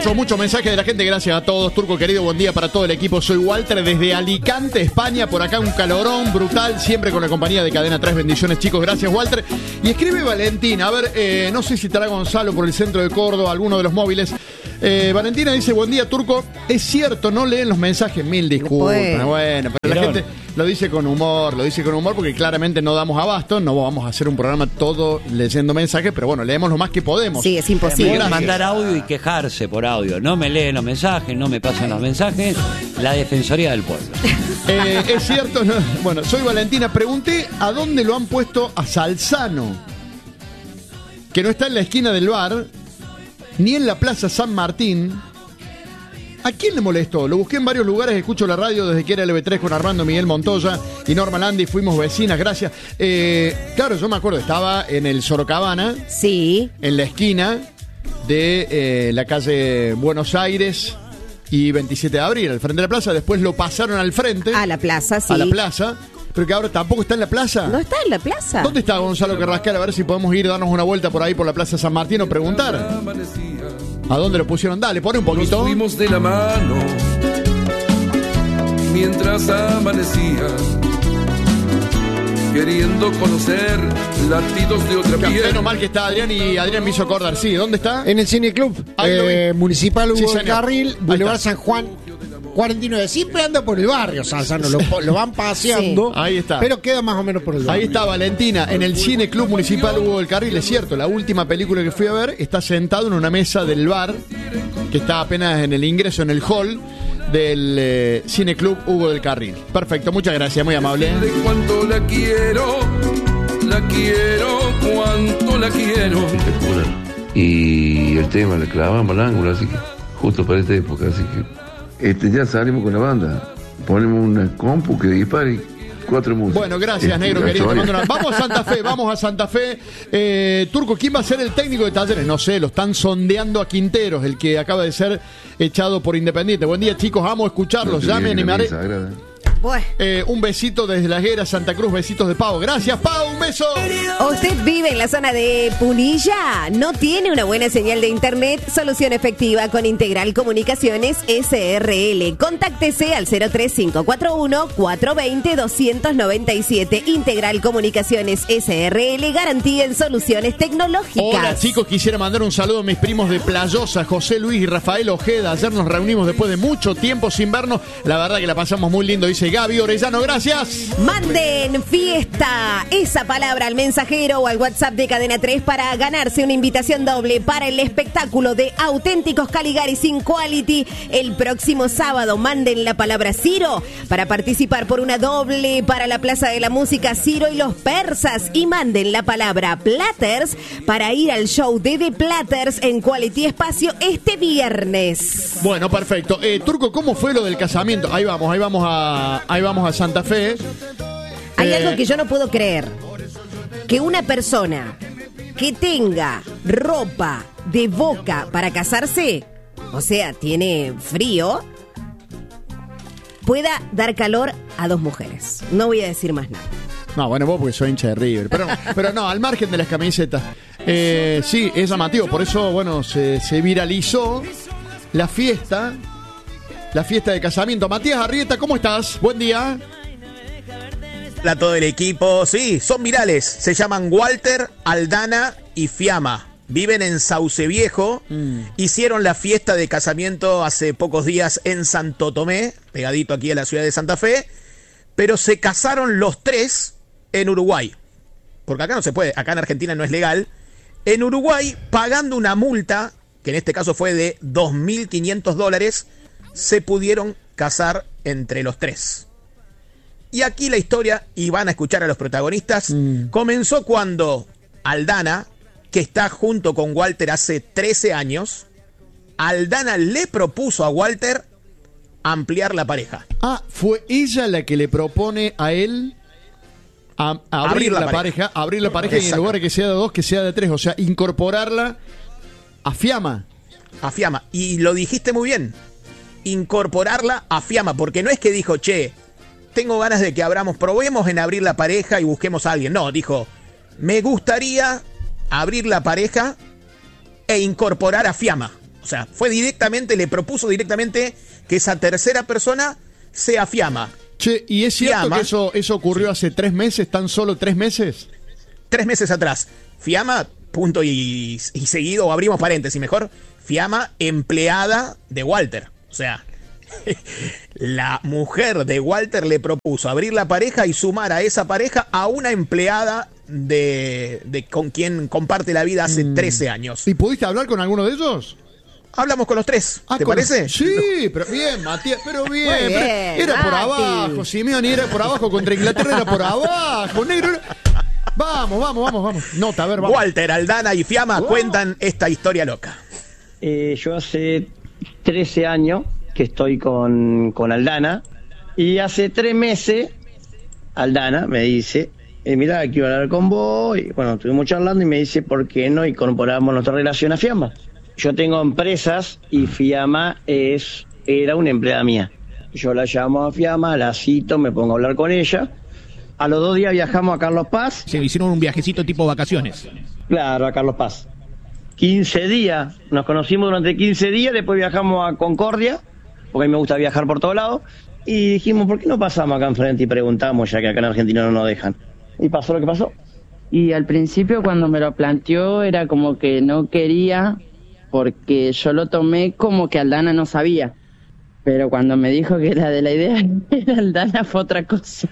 Muchos mensajes de la gente. Gracias a todos. Turco querido, buen día para todo el equipo. Soy Walter desde Alicante, España. Por acá un calorón brutal, siempre con la compañía de Cadena 3. Bendiciones, chicos. Gracias, Walter. Y escribe Valentina. A ver, no sé si estará Gonzalo por el centro de Córdoba, alguno de los móviles. Valentina dice, buen día, Turco. Es cierto, no leen los mensajes. Mil disculpas. Bueno, pero la gente lo dice con humor, porque claramente no damos abasto. No vamos a hacer un programa todo leyendo mensajes, pero bueno, leemos lo más que podemos. Sí, es imposible. Mandar audio y quejarse por audio. No me leen los mensajes, no me pasan los mensajes. La Defensoría del Pueblo. Es cierto, no. Bueno, soy Valentina. Pregunté a dónde lo han puesto a Salzano, que no está en la esquina del bar, ni en la Plaza San Martín. ¿A quién le molestó? Lo busqué en varios lugares, escucho la radio desde que era LB3 con Armando Miguel Montoya y Norma Landi, fuimos vecinas, gracias. Claro, yo me acuerdo, estaba en el Sorocabana, sí, en la esquina de la calle Buenos Aires y 27 de abril, al frente de la plaza. Después lo pasaron al frente. A la plaza, sí. A la plaza. Pero que ahora tampoco está en la plaza. No está en la plaza. ¿Dónde está Gonzalo Carrascal? A ver si podemos ir, darnos una vuelta por ahí por la Plaza San Martín o preguntar. ¿A dónde lo pusieron? Dale, pon un poquito. Nos fuimos de la mano mientras amanecía, queriendo conocer latidos de otra piel. Menos mal que está Adrián y Adrián me hizo acordar. Sí, ¿dónde está? En el Cine Club Municipal Hugo del Carril, Boulevard San Juan 49. Siempre anda por el barrio, Salzano, lo van paseando. Sí. Ahí está. Pero queda más o menos por el barrio. Ahí está Valentina, en el Cine Club Municipal Hugo del Carril. Es cierto, la última película que fui a ver, está sentado en una mesa del bar, que está apenas en el ingreso, en el hall del Cine Club Hugo del Carril. Perfecto, muchas gracias, muy amable. De cuánto la quiero, cuánto la quiero. Y el tema le clavamos al ángulo, así que justo para esta época, así que ya salimos con la banda, ponemos una compu que dispare 4 músicos. Bueno, gracias, negro querido. Vamos a Santa Fe. Turco, ¿quién va a ser el técnico de Talleres? No sé, lo están sondeando a Quinteros, el que acaba de ser echado por Independiente. Buen día, chicos, amo escucharlos. Llamen y me haré. Un besito desde Las Heras, Santa Cruz, besitos de Pau. Gracias, Pau, un beso. ¿Usted vive en la zona de Punilla? ¿No tiene una buena señal de internet? Solución efectiva con Integral Comunicaciones SRL. Contáctese al 03541-420-297. Integral Comunicaciones SRL, garantía en soluciones tecnológicas. Hola, chicos, quisiera mandar un saludo a mis primos de Playosa, José Luis y Rafael Ojeda. Ayer nos reunimos después de mucho tiempo sin vernos. La verdad que la pasamos muy lindo, dice Gaby Orellano, gracias. Manden fiesta, esa palabra al mensajero o al WhatsApp de Cadena 3 para ganarse una invitación doble para el espectáculo de Auténticos Caligaris in Quality el próximo sábado. Manden la palabra Ciro para participar por una doble para la Plaza de la Música Ciro y los Persas, y manden la palabra Platters para ir al show de The Platters en Quality Espacio este viernes. Bueno, perfecto. Turco, ¿cómo fue lo del casamiento? Ahí vamos a Santa Fe. Hay algo que yo no puedo creer. Que una persona que tenga ropa de Boca para casarse, o sea, tiene frío, pueda dar calor a 2 mujeres. No voy a decir más nada. No, bueno, vos porque soy hincha de River. Pero no, al margen de las camisetas. Sí, es llamativo. Por eso, bueno, se viralizó la fiesta de casamiento. Matías Arrieta, ¿cómo estás? Buen día. Hola a todo el equipo. Sí, son virales. Se llaman Walter, Aldana y Fiamma. Viven en Sauce Viejo. Hicieron la fiesta de casamiento hace pocos días en Santo Tomé, pegadito aquí a la ciudad de Santa Fe. Pero se casaron los 3 en Uruguay. Porque acá no se puede, acá en Argentina no es legal. En Uruguay, pagando una multa, que en este caso fue de $2.500, se pudieron casar entre los 3. Y aquí la historia, y van a escuchar a los protagonistas, comenzó cuando Aldana, que está junto con Walter hace 13 años, Aldana le propuso a Walter ampliar la pareja. Ah, fue ella la que le propone a él abrir la pareja, y en lugar de que sea de 2, que sea de 3, o sea, incorporarla a Fiamma. A Fiamma, y lo dijiste muy bien, incorporarla a Fiamma, porque no es que dijo, che, tengo ganas de que probemos en abrir la pareja y busquemos a alguien. No, dijo, me gustaría abrir la pareja e incorporar a Fiamma. O sea, le propuso directamente que esa tercera persona sea Fiamma. Che, ¿y es cierto Fiamma, que eso ocurrió hace 3 meses, tan solo 3 meses? 3 meses atrás. Fiamma, punto y seguido, o abrimos paréntesis mejor, Fiamma, empleada de Walter. O sea, la mujer de Walter le propuso abrir la pareja y sumar a esa pareja a una empleada de con quien comparte la vida hace 13 años. ¿Y pudiste hablar con alguno de ellos? Hablamos con los 3, ¿te parece? Sí, pero bien, Matías, pero bien. Muy bien, Era por Mati. abajo, Simeone era por abajo, contra Inglaterra era por abajo, negro. Vamos. Nota, a ver, vamos. Walter, Aldana y Fiamma cuentan esta historia loca. Yo hace 13 años que estoy con Aldana, y hace 3 meses Aldana me dice, mirá, quiero hablar con vos, y bueno, estuvimos charlando y me dice, ¿por qué no incorporamos nuestra relación a Fiamma? Yo tengo empresas y Fiamma era una empleada mía. Yo la llamo a Fiamma, la cito, me pongo a hablar con ella. A los 2 días viajamos a Carlos Paz. Se hicieron un viajecito tipo vacaciones. Claro, a Carlos Paz. 15 días, nos conocimos durante 15 días, después viajamos a Concordia, porque a mí me gusta viajar por todos lados, y dijimos, ¿por qué no pasamos acá enfrente y preguntamos, ya que acá en Argentina no nos dejan? Y pasó lo que pasó. Y al principio cuando me lo planteó era como que no quería, porque yo lo tomé como que Aldana no sabía. Pero cuando me dijo que era de la idea, era Aldana fue otra cosa.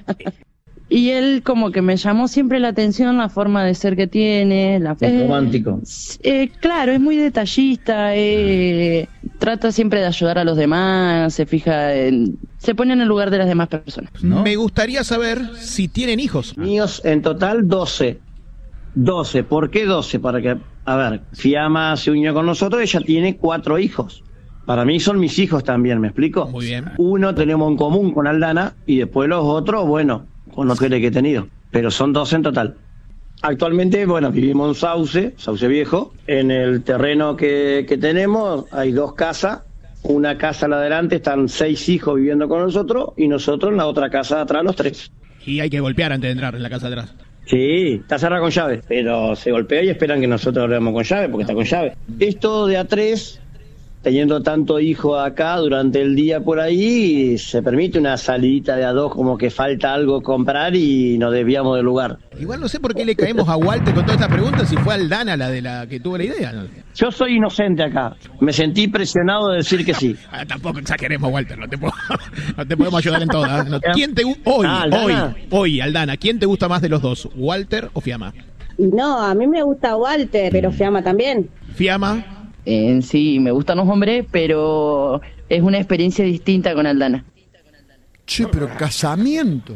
Y él como que me llamó siempre la atención la forma de ser que tiene. Es romántico. Claro, es muy detallista, trata siempre de ayudar a los demás, se pone en el lugar de las demás personas. ¿No? Me gustaría saber si tienen hijos. Míos en total 12. 12, ¿por qué 12? Para que, a ver, Fiamma se unió con nosotros, ella tiene 4 hijos. Para mí son mis hijos también, ¿me explico? Muy bien. Uno tenemos en común con Aldana y después los otros, bueno, con los que he tenido. Pero son 12 en total. Actualmente, bueno, vivimos en Sauce Viejo. En el terreno que tenemos hay 2 casas. Una casa a la adelante, están 6 hijos viviendo con nosotros y nosotros en la otra casa de atrás los 3. Y hay que golpear antes de entrar en la casa de atrás. Sí, está cerrada con llave, pero se golpea y esperan que nosotros abramos con llave, porque está con llave. Esto de A3, teniendo tanto hijo acá durante el día por ahí, se permite una salidita de a 2, como que falta algo comprar y nos desviamos del lugar. Igual no sé por qué le caemos a Walter con todas estas preguntas, si fue Aldana la que tuvo la idea, ¿no? Yo soy inocente acá, me sentí presionado de decir que sí. Tampoco exageremos, Walter, no te podemos ayudar en todas. No. ¿Quién te hoy, Aldana, quién te gusta más de los dos, Walter o Fiamma? No, a mí me gusta Walter, pero Fiamma también. ¿Fiamma? En sí, me gustan los hombres, pero es una experiencia distinta con Aldana. Che, pero casamiento.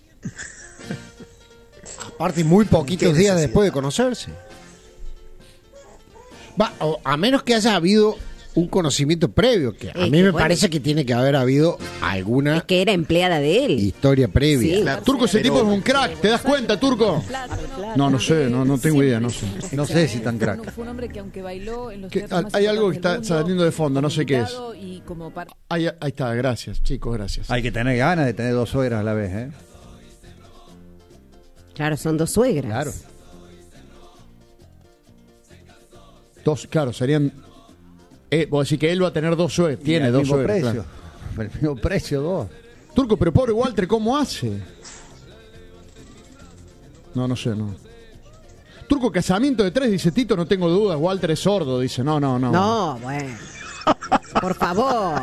Aparte, muy poquitos días después de conocerse. A menos que haya habido un conocimiento previo, que a mí me parece que tiene que haber habido alguna... Es que era empleada de él. Historia previa. Sí. Turco, ese tipo es un crack, ¿te das cuenta, Turco? No sé, no tengo idea, no sé. No sé si tan crack. Fue un hombre que aunque bailó en los Hay algo que está saliendo de fondo, no sé qué es. Ahí está, gracias, chicos, gracias. Hay que tener ganas de tener 2 suegras a la vez, ¿eh? Claro, son 2 suegras. Claro. 2, claro, serían... vos decís que él va a tener 2 suegras. Tiene 2 suegras. Precio. Claro. El mismo precio, 2. Turco, pero pobre Walter, ¿cómo hace? No sé, no. Turco, casamiento de 3, dice Tito, no tengo dudas. Walter es sordo, dice. No. No, bueno. Por favor.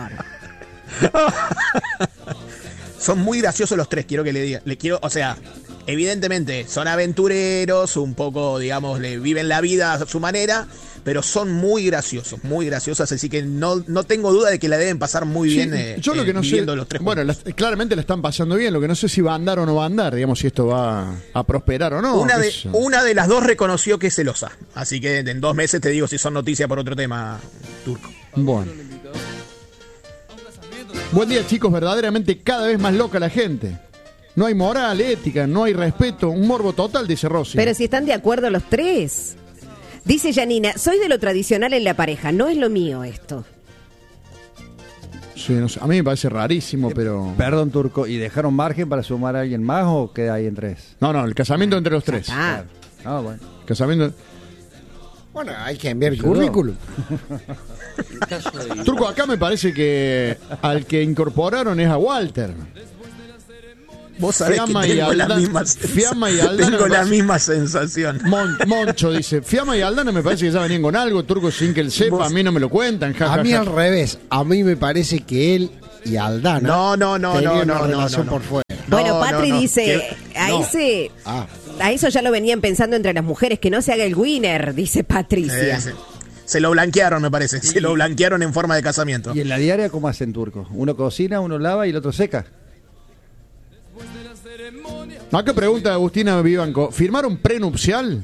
Son muy graciosos los 3, quiero que le diga. O sea, evidentemente son aventureros, un poco, digamos, le viven la vida a su manera, pero son muy graciosos, así que no tengo duda de que la deben pasar muy bien. Yo lo que no sé, los 3 bueno, claramente la están pasando bien, lo que no sé si va a andar o no va a andar, digamos, si esto va a prosperar o no. Una de las 2 reconoció que es celosa, así que en 2 meses te digo si son noticias por otro tema, Turco. Bueno. Buen día, chicos, verdaderamente cada vez más loca la gente. No hay moral, ética, no hay respeto, un morbo total, dice Rosy. Pero si están de acuerdo los 3. Dice Janina, soy de lo tradicional en la pareja, no es lo mío esto. Sí, no sé, a mí me parece rarísimo, pero... Perdón, Turco, ¿y dejaron margen para sumar a alguien más o queda ahí en 3? No, el casamiento entre los 3. Ah, bueno. Casamiento... Bueno, hay que enviar el currículum. Turco, acá me parece que al que incorporaron es a Walter. Vos sabés Fiamma que tengo y Aldana, la misma Fiamma y Aldana tengo me la parece- misma sensación. Moncho dice, Fiamma y Aldana me parece que ya venían con algo, Turco, sin que él sepa, a mí no me lo cuentan. Ja, A ja, mí ja. al revés. A mí me parece que él y Aldana No, tenían una relación no. por fuera. Bueno, Patri dice, Que- a eso ya lo venían pensando entre las mujeres, que no se haga el winner, dice Patricia. Se lo blanquearon, me parece. Se lo blanquearon en forma de casamiento. ¿Y en la diaria cómo hacen turcos? Uno cocina, uno lava y el otro seca. Acá pregunta Agustina Vivanco, ¿firmaron prenupcial?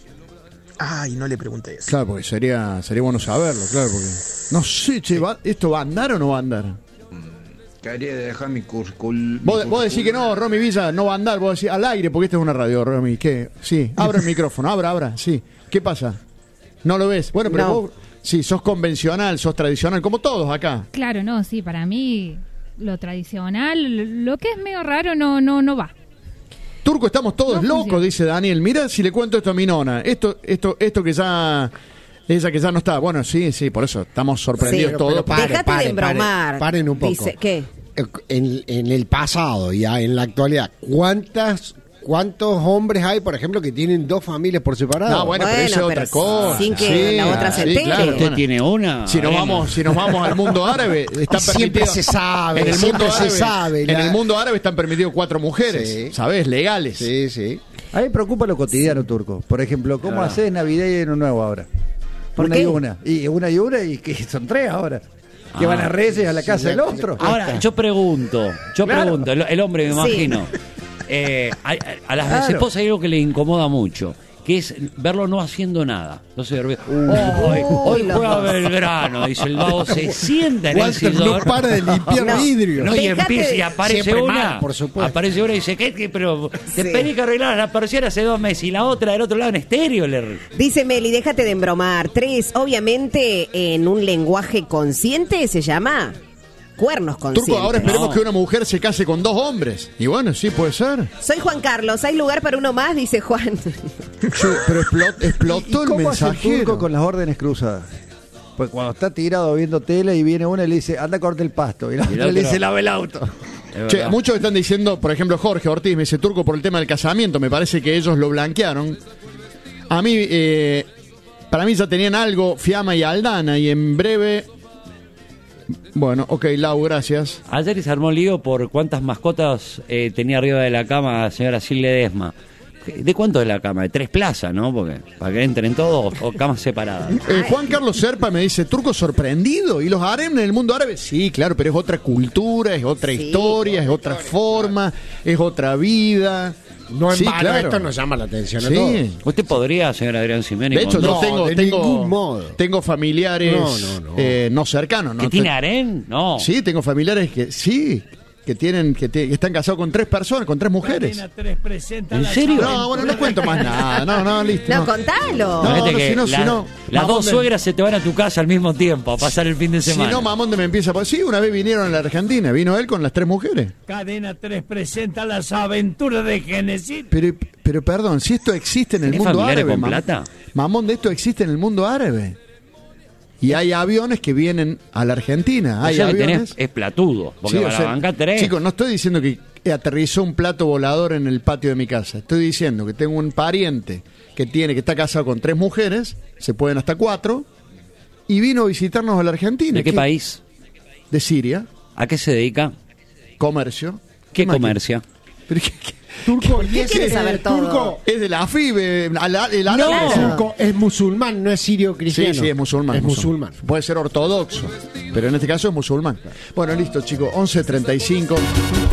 Ay, no le pregunté eso. Claro, porque sería bueno saberlo, claro, porque... No sé, che, ¿esto va a andar o no va a andar? Quería dejar mi currículum. Vos decís que no, Romy Villa, no va a andar, vos decís al aire, porque esta es una radio, Romy, ¿qué? Sí, abra el micrófono, abra, sí. ¿Qué pasa? ¿No lo ves? Bueno, pero vos, sí, sos convencional, sos tradicional, como todos acá. Claro, no, sí, para mí lo tradicional, lo que es medio raro no va. Turco, estamos todos No locos, funciona. dice Daniel. Mira si le cuento esto a mi nona. Esto que ya... Ella que ya no está. Bueno, sí, por eso estamos sorprendidos Sí, todos. pero Dejate de embromar. Paren un poco. Dice, ¿qué? En el pasado y en la actualidad, ¿cuántos hombres hay, por ejemplo, que tienen dos familias por separado? No, bueno, pero eso es otra cosa. sin que la otra se entere. claro, ¿Usted tiene una? Si nos vamos al mundo árabe, está Siempre permitido. se sabe, En el siempre mundo se árabe, sabe. En el mundo árabe están permitidos 4 mujeres, Sí. ¿sabes? Legales. Sí. A mí me preocupa lo cotidiano, turco. Por ejemplo, ¿cómo haces Navidad y Año Nuevo ahora? ¿Por Una qué? y una. Y que son 3 ahora. Que van a Reyes a la casa del otro. Ahora, yo pregunto, el hombre me Sí. imagino, a las esposas hay algo que le incomoda mucho, que es verlo no haciendo nada. No se hoy juega Belgrano, dice el vago, se sienta en el Walter sillón. no para de limpiar vidrio. No, y Dejate empieza y de- aparece siempre una, mal, por supuesto. aparece una y dice, ¿qué? Pero te Sí. pedí que arreglaras la persiana hace 2 meses y la otra del otro lado en estéreo. Dice Meli, déjate de embromar. 3, obviamente, en un lenguaje consciente se llama cuernos conscientes. Turco, ahora esperemos No. que una mujer se case con 2 hombres. Y bueno, sí, puede ser. Soy Juan Carlos, ¿hay lugar para uno más? Dice Juan. Pero explotó el ¿Cómo hace el turco mensajero. con las órdenes cruzadas? Pues cuando está tirado viendo tele y viene una y le dice, anda, corta el pasto. Y la otra le dice, lava el auto. Che, muchos están diciendo, por ejemplo, Jorge Ortiz me dice, Turco, por el tema del casamiento, me parece que ellos lo blanquearon. A mí, para mí ya tenían algo, Fiamma y Aldana, y en breve... Bueno, ok, Lau, gracias. Ayer se armó lío por cuántas mascotas tenía arriba de la cama la señora Silvia Ledesma. ¿De cuánto es la cama? De 3 plazas, ¿no? Porque para que entren todos o camas separadas. Juan Carlos Serpa me dice, Turco, sorprendido. ¿Y los harem en el mundo árabe? Sí, claro, pero es otra cultura, es otra historia, es otra forma, es otra vida. No en sí, vano, claro. esto nos llama la atención a Sí. todos. Usted podría, señor Adrián Jiménez, De hecho, No, yo de ningún modo. tengo familiares No. no cercanos. ¿no? ¿que tiene harén? No. Sí, tengo familiares que sí, que están casados con 3 personas, con 3 mujeres. ¿En serio? No, bueno, no cuento más nada. No, listo. No, contalo. No, Fíjate que si no, las mamón 2 de- suegras se te van a tu casa al mismo tiempo a pasar el fin de Si semana. no, mamón de me empieza a... Sí, una vez vinieron a la Argentina, vino él con las 3 mujeres. Cadena 3 presenta las aventuras de Genesis. Pero perdón, si esto existe en el ¿Tenés mundo familiares árabe, con plata? mamón, de esto existe en el mundo árabe. Y hay aviones que vienen a la Argentina. O Hay sea que aviones... tenés, es platudo, porque Sí, para o sea, bancar 3. Chicos, no estoy diciendo que aterrizó un plato volador en el patio de mi casa. Estoy diciendo que tengo un pariente que está casado con 3 mujeres, se pueden hasta 4, y vino a visitarnos a la Argentina. ¿De qué país? De Siria. ¿A qué se dedica? Comercio. ¿Qué más comercia? Pero Turco, ¿Qué quieres saber todo? Turco, es de la AFIB, el árabe. Turco es musulmán, no es sirio cristiano. Sí, es musulmán. Es musulmán. Puede ser ortodoxo, pero en este caso es musulmán. Bueno, listo, chicos, 11:35.